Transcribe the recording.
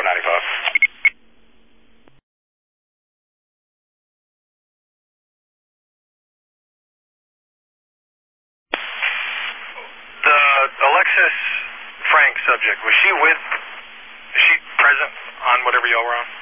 95. The Alexis Frank subject, is she present on whatever y'all were on?